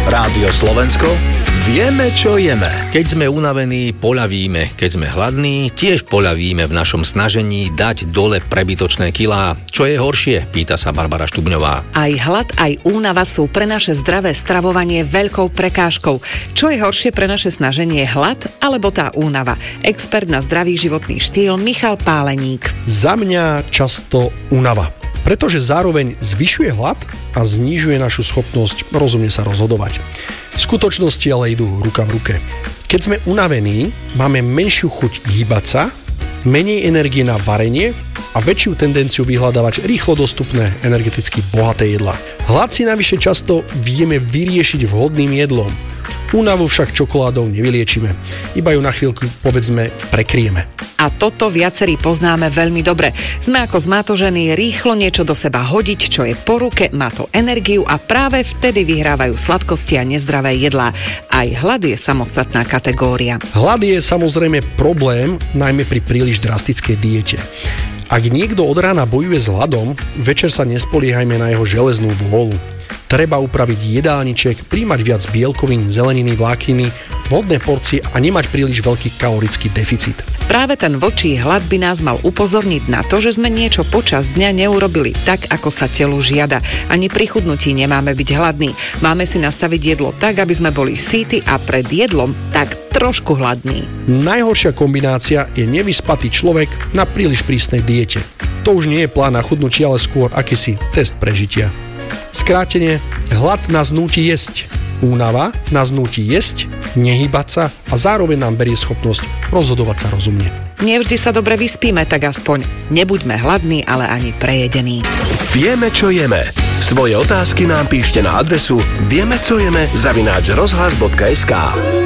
Rádio Slovensko, vieme, čo jeme. Keď sme unavení, poľavíme. Keď sme hladní, tiež poľavíme v našom snažení dať dole prebytočné kilá. Čo je horšie? Pýta sa Barbara Štubňová. Aj hlad, aj únava sú pre naše zdravé stravovanie veľkou prekážkou. Čo je horšie pre naše snaženie, hlad alebo tá únava? Expert na zdravý životný štýl Michal Páleník. Za mňa často únava. Pretože zároveň zvyšuje hlad a znižuje našu schopnosť rozumne sa rozhodovať. V skutočnosti ale idú ruka v ruke. Keď sme unavení, máme menšiu chuť hýbať sa, menej energie na varenie a väčšiu tendenciu vyhľadávať rýchlo dostupné, energeticky bohaté jedlá. Hlad si navyše často vieme vyriešiť vhodným jedlom. Únavu však čokoládou nevyliečime. Iba ju na chvíľku, povedzme, prekryjeme. A toto viacerí poznáme veľmi dobre. Sme ako zmátožení rýchlo niečo do seba hodiť, čo je po ruke, má to energiu a práve vtedy vyhrávajú sladkosti a nezdravé jedlá. Aj hlad je samostatná kategória. Hlad je samozrejme problém, najmä pri príliš drastickej diete. Ak niekto od rána bojuje s hladom, večer sa nespoliehajme na jeho železnú vôľu. Treba upraviť jedálniček, príjmať viac bielkovín, zeleniny, vlákniny, vhodné porcie a nemať príliš veľký kalorický deficit. Práve ten vlčí hlad by nás mal upozorniť na to, že sme niečo počas dňa neurobili tak, ako sa telu žiada. Ani pri chudnutí nemáme byť hladní. Máme si nastaviť jedlo tak, aby sme boli síti a pred jedlom tak trošku hladní. Najhoršia kombinácia je nevyspatý človek na príliš prísnej diete. To už nie je plán na chudnutie, ale skôr akýsi test prežitia. Skrátene, hlad nás núti jesť. Únava nás núti jesť, nehýbať sa a zároveň nám berie schopnosť rozhodovať sa rozumne. Nevždy sa dobre vyspíme, tak aspoň nebuďme hladní, ale ani prejedení. Vieme, čo jeme. Svoje otázky nám píšte na adresu viemecojeme@rozhlas.sk.